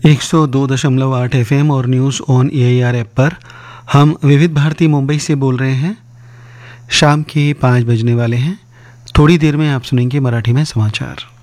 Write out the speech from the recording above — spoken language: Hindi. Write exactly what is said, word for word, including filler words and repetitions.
एक सौ दो दशमलव आठ एफ एम और news on A I R app पर हम विविध भारती मुंबई से बोल रहे हैं। शाम के पाँच बजने वाले हैं। थोड़ी देर में आप सुनेंगे मराठी में समाचार।